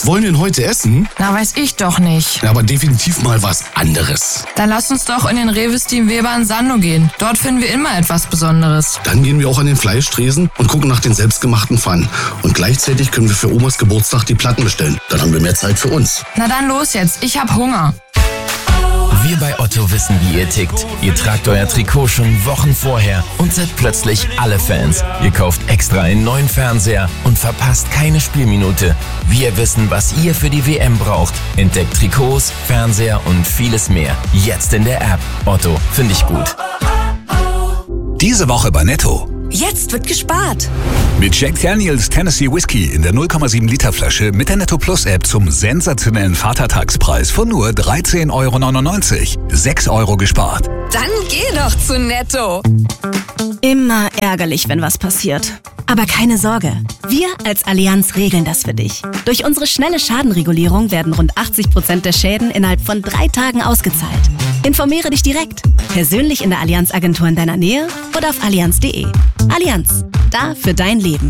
wollen wir denn heute essen? Na, weiß ich doch nicht. Ja, aber definitiv mal was anderes. Dann lass uns doch in den Rewe Steam Weber in Sando gehen. Dort finden wir immer etwas Besonderes. Dann gehen wir auch an den Fleischtresen und gucken nach den selbstgemachten Pfannen. Und gleichzeitig können wir für Omas Geburtstag die Platten bestellen. Dann haben wir mehr Zeit für uns. Na dann los jetzt, ich hab Hunger. Wir bei Otto wissen, wie ihr tickt. Ihr tragt euer Trikot schon Wochen vorher und seid plötzlich alle Fans. Ihr kauft extra einen neuen Fernseher und verpasst keine Spielminute. Wir wissen, was ihr für die WM braucht. Entdeckt Trikots, Fernseher und vieles mehr. Jetzt in der App. Otto, finde ich gut. Diese Woche bei Netto. Jetzt wird gespart. Mit Jack Daniels Tennessee Whiskey in der 0,7 Liter Flasche mit der Netto Plus App zum sensationellen Vatertagspreis von nur 13,99 €. 6 € gespart. Dann geh doch zu Netto. Immer ärgerlich, wenn was passiert. Aber keine Sorge, wir als Allianz regeln das für dich. Durch unsere schnelle Schadenregulierung werden rund 80% der Schäden innerhalb von 3 Tagen ausgezahlt. Informiere dich direkt, persönlich in der Allianz-Agentur in deiner Nähe oder auf allianz.de. Allianz, da für dein Leben.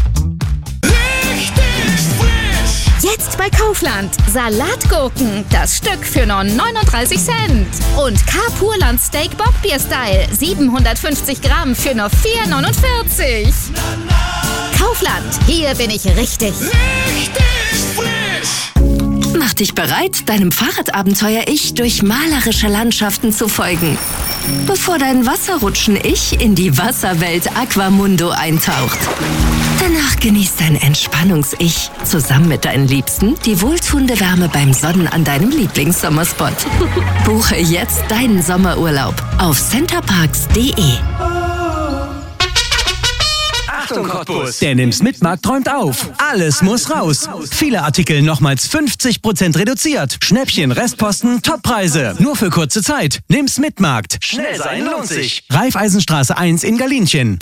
Jetzt bei Kaufland. Salatgurken, das Stück für nur 39 Cent. Und K-Purland Steak Bockbier Style, 750 Gramm für nur 4,49 €. Kaufland, hier bin ich richtig. Mach dich bereit, deinem Fahrradabenteuer-Ich durch malerische Landschaften zu folgen. Bevor dein Wasserrutschen-Ich in die Wasserwelt Aquamundo eintaucht. Danach genießt dein Entspannungs-Ich zusammen mit deinen Liebsten die wohltuende Wärme beim Sonnen an deinem Lieblingssommerspot. Buche jetzt deinen Sommerurlaub auf centerparks.de. Achtung Cottbus! Der Nimm's-Mit-Markt träumt auf. Alles muss raus. Viele Artikel nochmals 50% reduziert. Schnäppchen, Restposten, Toppreise. Nur für kurze Zeit. Nimm's-Mit-Markt. Schnell sein lohnt sich. Raiffeisenstraße 1 in Galinchen.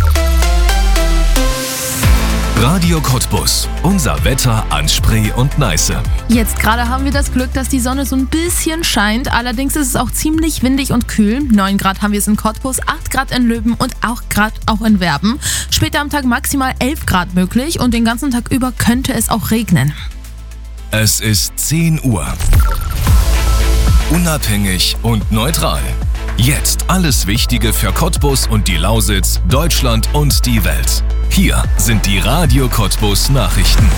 Radio Cottbus. Unser Wetter an Spree und Neiße. Jetzt gerade haben wir das Glück, dass die Sonne so ein bisschen scheint. Allerdings ist es auch ziemlich windig und kühl. 9 Grad haben wir es in Cottbus, 8 Grad in Löben und auch in Werben. Später am Tag maximal 11 Grad möglich und den ganzen Tag über könnte es auch regnen. Es ist 10 Uhr. Unabhängig und neutral. Jetzt alles Wichtige für Cottbus und die Lausitz, Deutschland und die Welt. Hier sind die Radio Cottbus Nachrichten.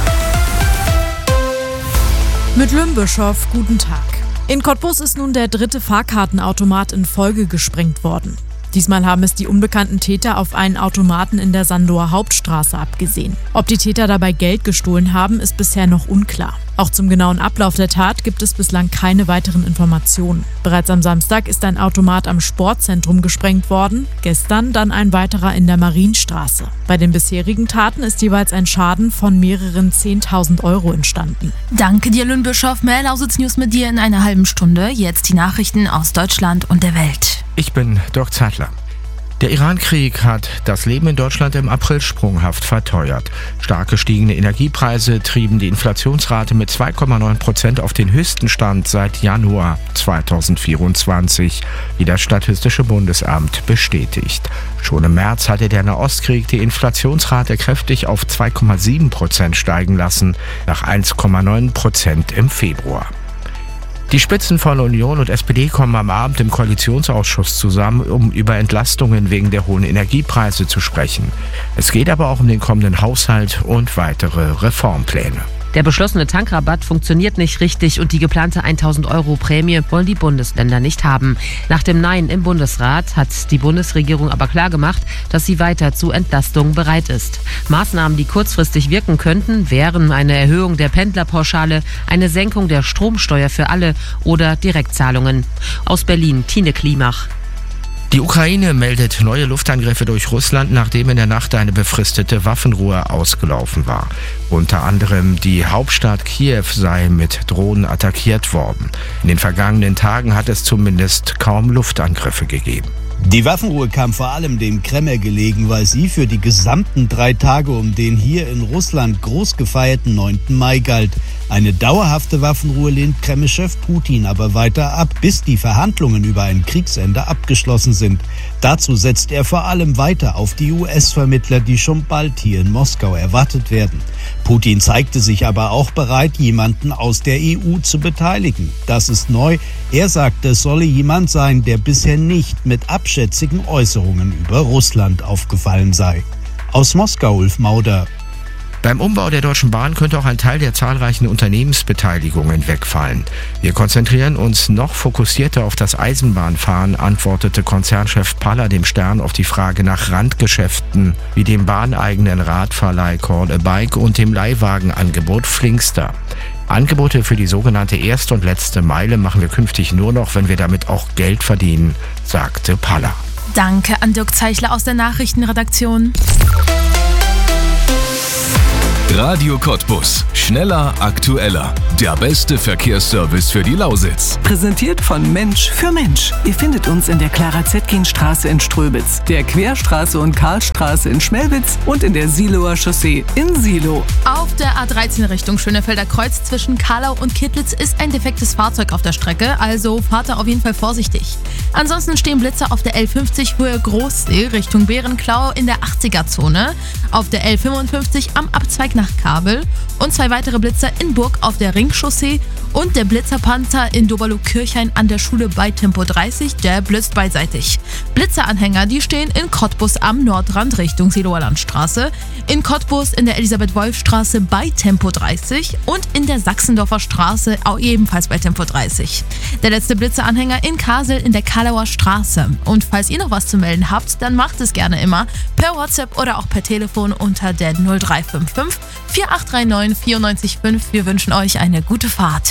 Mit Lümbischow, guten Tag. In Cottbus ist nun der 3. Fahrkartenautomat in Folge gesprengt worden. Diesmal haben es die unbekannten Täter auf einen Automaten in der Sandoer Hauptstraße abgesehen. Ob die Täter dabei Geld gestohlen haben, ist bisher noch unklar. Auch zum genauen Ablauf der Tat gibt es bislang keine weiteren Informationen. Bereits am Samstag ist ein Automat am Sportzentrum gesprengt worden, gestern dann ein weiterer in der Marienstraße. Bei den bisherigen Taten ist jeweils ein Schaden von mehreren 10.000 € entstanden. Danke dir, Lümbischow. Mehr Lausitz-News mit dir in einer halben Stunde. Jetzt die Nachrichten aus Deutschland und der Welt. Ich bin Dirk Zeitler. Der Iran-Krieg hat das Leben in Deutschland im April sprunghaft verteuert. Stark gestiegene Energiepreise trieben die Inflationsrate mit 2,9% auf den höchsten Stand seit Januar 2024, wie das Statistische Bundesamt bestätigt. Schon im März hatte der Nahostkrieg die Inflationsrate kräftig auf 2,7% steigen lassen, nach 1,9% im Februar. Die Spitzen von Union und SPD kommen am Abend im Koalitionsausschuss zusammen, um über Entlastungen wegen der hohen Energiepreise zu sprechen. Es geht aber auch um den kommenden Haushalt und weitere Reformpläne. Der beschlossene Tankrabatt funktioniert nicht richtig und die geplante 1.000 € Prämie wollen die Bundesländer nicht haben. Nach dem Nein im Bundesrat hat die Bundesregierung aber klargemacht, dass sie weiter zu Entlastungen bereit ist. Maßnahmen, die kurzfristig wirken könnten, wären eine Erhöhung der Pendlerpauschale, eine Senkung der Stromsteuer für alle oder Direktzahlungen. Aus Berlin, Tine Klimach. Die Ukraine meldet neue Luftangriffe durch Russland, nachdem in der Nacht eine befristete Waffenruhe ausgelaufen war. Unter anderem die Hauptstadt Kiew sei mit Drohnen attackiert worden. In den vergangenen Tagen hat es zumindest kaum Luftangriffe gegeben. Die Waffenruhe kam vor allem dem Kreml gelegen, weil sie für die gesamten 3 Tage um den hier in Russland groß gefeierten 9. Mai galt. Eine dauerhafte Waffenruhe lehnt Kreml-Chef Putin aber weiter ab, bis die Verhandlungen über ein Kriegsende abgeschlossen sind. Dazu setzt er vor allem weiter auf die US-Vermittler, die schon bald hier in Moskau erwartet werden. Putin zeigte sich aber auch bereit, jemanden aus der EU zu beteiligen. Das ist neu. Er sagte, es solle jemand sein, der bisher nicht mit abschätzigen Äußerungen über Russland aufgefallen sei. Aus Moskau, Ulf Mauder. Beim Umbau der Deutschen Bahn könnte auch ein Teil der zahlreichen Unternehmensbeteiligungen wegfallen. Wir konzentrieren uns noch fokussierter auf das Eisenbahnfahren, antwortete Konzernchef Paller dem Stern auf die Frage nach Randgeschäften wie dem bahneigenen Radverleih Call a Bike und dem Leihwagenangebot Flinkster. Angebote für die sogenannte erste und letzte Meile machen wir künftig nur noch, wenn wir damit auch Geld verdienen, sagte Paller. Danke an Dirk Zeichler aus der Nachrichtenredaktion. Radio Cottbus. Schneller, aktueller. Der beste Verkehrsservice für die Lausitz. Präsentiert von Mensch für Mensch. Ihr findet uns in der Clara-Zetkin-Straße in Ströbitz, der Querstraße und Karlstraße in Schmelwitz und in der Siloer Chaussee in Silo. Auf der A13 Richtung Schönefelder Kreuz zwischen Kahlau und Kittlitz ist ein defektes Fahrzeug auf der Strecke, also fahrt da auf jeden Fall vorsichtig. Ansonsten stehen Blitzer auf der L50 Höhe Großsee Richtung Bärenklau in der 80er-Zone, auf der L55 am Abzweig nach Kabel und 2 weitere Blitzer in Burg auf der Ringchaussee und der Blitzerpanzer in Doberloh-Kirchhain an der Schule bei Tempo 30, der blitzt beidseitig. Blitzeranhänger, die stehen in Cottbus am Nordrand Richtung Siloer Landstraße, in Cottbus in der Elisabeth-Wolf-Straße bei Tempo 30 und in der Sachsendorfer Straße auch ebenfalls bei Tempo 30. Der letzte Blitzeranhänger in Kasel in der Kalauer Straße. Und falls ihr noch was zu melden habt, dann macht es gerne immer per WhatsApp oder auch per Telefon unter der 0355 4839 94,5. Wir wünschen euch eine gute Fahrt.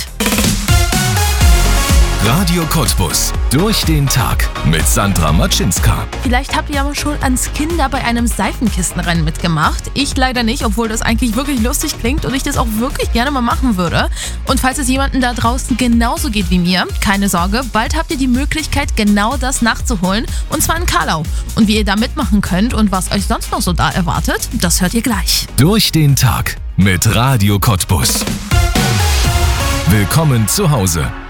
Radio Cottbus. Durch den Tag mit Sandra Matschinska. Vielleicht habt ihr ja schon als Kinder bei einem Seifenkistenrennen mitgemacht. Ich leider nicht, obwohl das eigentlich wirklich lustig klingt und ich das auch wirklich gerne mal machen würde. Und falls es jemanden da draußen genauso geht wie mir, keine Sorge, bald habt ihr die Möglichkeit, genau das nachzuholen. Und zwar in Kahlau. Und wie ihr da mitmachen könnt und was euch sonst noch so da erwartet, das hört ihr gleich. Durch den Tag mit Radio Cottbus. Willkommen zu Hause.